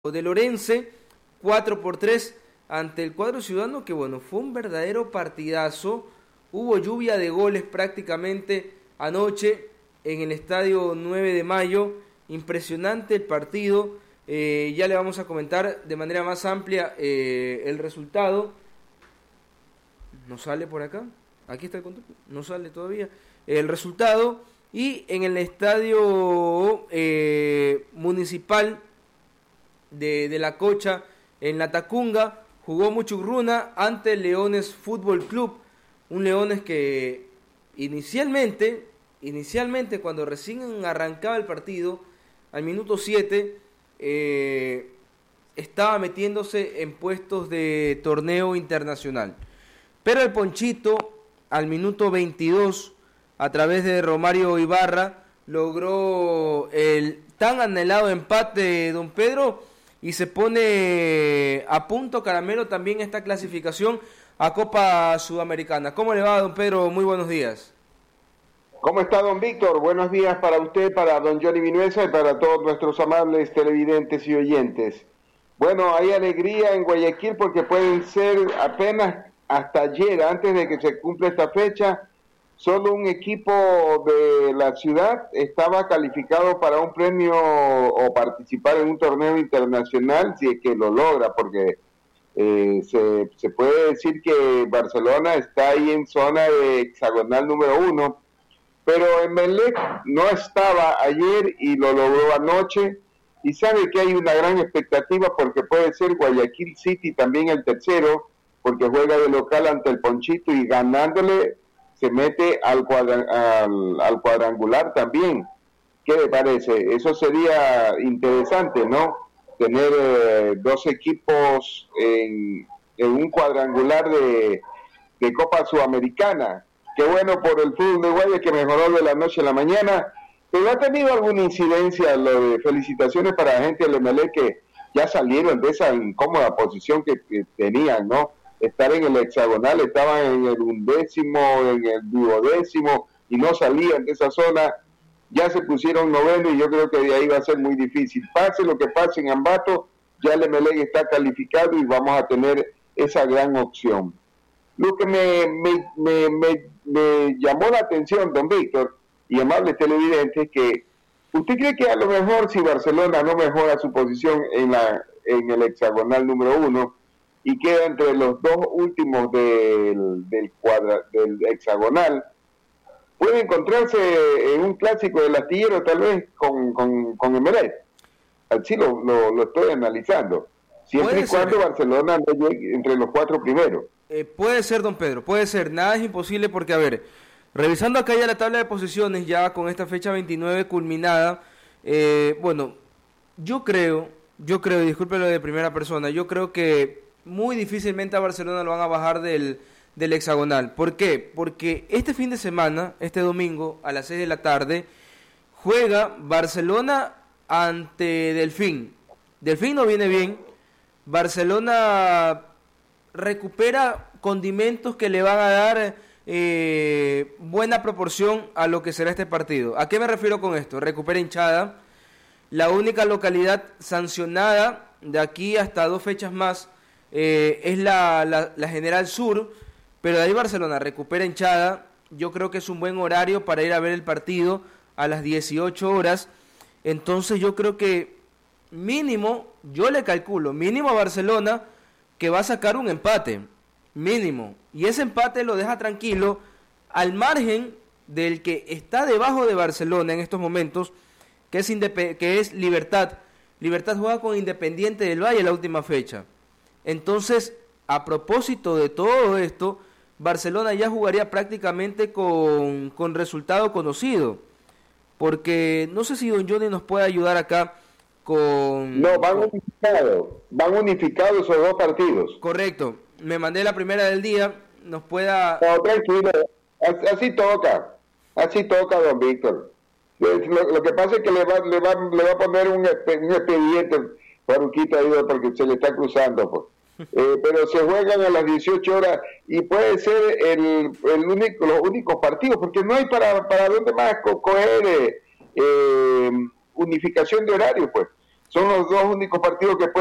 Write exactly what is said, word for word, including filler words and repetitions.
de Lorense, cuatro por tres ante el cuadro ciudadano, que bueno, fue un verdadero partidazo. Hubo lluvia de goles prácticamente anoche en el estadio nueve de mayo, impresionante el partido. Eh, ya le vamos a comentar de manera más amplia eh, el resultado. ¿No sale por acá? Aquí está el contacto, no sale todavía el resultado. Y en el estadio eh, municipal de, de La Cocha, en La Tacunga, jugó Muchugruna ante Leones Fútbol Club. Un Leones que inicialmente, inicialmente cuando recién arrancaba el partido, al minuto siete, eh, estaba metiéndose en puestos de torneo internacional. Pero el Ponchito, al minuto veintidós, a través de Romario Ibarra, logró el tan anhelado empate, don Pedro, y se pone a punto caramelo también esta clasificación a Copa Sudamericana. ¿Cómo le va, don Pedro? Muy buenos días. ¿Cómo está, don Víctor? Buenos días para usted, para don Johnny Vinuesa y para todos nuestros amables televidentes y oyentes. Bueno, hay alegría en Guayaquil porque pueden ser apenas hasta ayer, antes de que se cumpla esta fecha, solo un equipo de la ciudad estaba calificado para un premio o participar en un torneo internacional, si es que lo logra, porque eh, se, se puede decir que Barcelona está ahí en zona de hexagonal número uno, pero Emelec no estaba ayer y lo logró anoche, y sabe que hay una gran expectativa porque puede ser Guayaquil City también el tercero, porque juega de local ante el Ponchito y ganándole se mete al, cuadra, al, al cuadrangular también. ¿Qué le parece? Eso sería interesante, ¿no? Tener eh, dos equipos en, en un cuadrangular de, de Copa Sudamericana. Qué bueno por el fútbol de Guaya que mejoró de la noche a la mañana. Pero ha tenido alguna incidencia lo de felicitaciones para la gente del Emelec que ya salieron de esa incómoda posición que, que tenían, ¿no? Estar en el hexagonal, estaban en el undécimo, en el duodécimo y no salían de esa zona, ya se pusieron noveno y yo creo que de ahí va a ser muy difícil. Pase lo que pase en Ambato, ya el Emelec está calificado y vamos a tener esa gran opción. Lo que me, me, me, me, me llamó la atención, don Víctor, y amables televidentes, que ¿usted cree que a lo mejor si Barcelona no mejora su posición en, la, en el hexagonal número uno, y queda entre los dos últimos del, del, cuadra, del hexagonal, puede encontrarse en un clásico del astillero tal vez con, con, con Emelec? Así lo, lo, lo estoy analizando, siempre y cuando Barcelona no llegue entre los cuatro primeros. Eh, puede ser, don Pedro, puede ser, nada es imposible porque, a ver, revisando acá ya la tabla de posiciones, ya con esta fecha veintinueve culminada, eh, bueno, yo creo, yo creo, discúlpelo de primera persona, yo creo que muy difícilmente a Barcelona lo van a bajar del, del hexagonal. ¿Por qué? Porque este fin de semana, este domingo, a las seis de la tarde, juega Barcelona ante Delfín. Delfín no viene bien. Barcelona recupera condimentos que le van a dar eh, buena proporción a lo que será este partido. ¿A qué me refiero con esto? Recupera hinchada. La única localidad sancionada de aquí hasta dos fechas más Eh, es la, la, la General Sur, pero de ahí Barcelona recupera hinchada. Yo creo que es un buen horario para ir a ver el partido a las dieciocho horas. Entonces yo creo que mínimo, yo le calculo, mínimo a Barcelona que va a sacar un empate, mínimo. Y ese empate lo deja tranquilo al margen del que está debajo de Barcelona en estos momentos, que es, Indep- que es Libertad. Libertad juega con Independiente del Valle la última fecha. Entonces, a propósito de todo esto, Barcelona ya jugaría prácticamente con, con resultado conocido. Porque no sé si don Johnny nos puede ayudar acá con... No, van unificados, van unificados esos dos partidos. Correcto, me mandé la primera del día, nos pueda... No, tranquilo, así toca, así toca, don Víctor. Lo, lo que pasa es que le va, le va, le va a poner un, un expediente... Faruquita ahí porque se le está cruzando, pues. Eh, pero se juegan a las dieciocho horas y puede ser el, el único, los únicos partidos, porque no hay para, para dónde más co- coger eh, eh, unificación de horario, pues. Son los dos únicos partidos que pueden